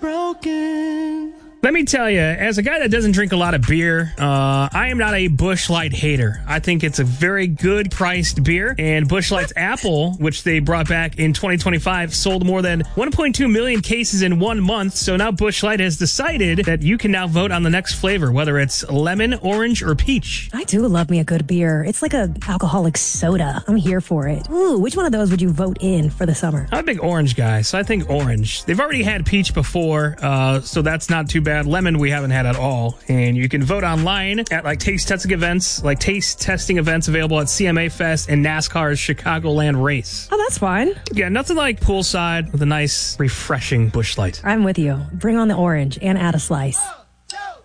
broken. Let me tell you, as a guy that doesn't drink a lot of beer, I am not a Busch Light hater. I think it's a very good priced beer. And Busch Light's Apple, which they brought back in 2025, sold more than 1.2 million cases in 1 month. So now Busch Light has decided that you can now vote on the next flavor, whether it's lemon, orange, or peach. I do love me a good beer. It's like a alcoholic soda. I'm here for it. Ooh, which one of those would you vote in for the summer? I'm a big orange guy, so I think orange. They've already had peach before, so that's not too bad. Lemon we haven't had at all. And you can vote online at taste testing events available at CMA Fest and NASCAR's Chicagoland race. Oh, that's fun. Yeah, nothing like poolside with a nice, refreshing Busch Light. I'm with you. Bring on the orange and add a slice.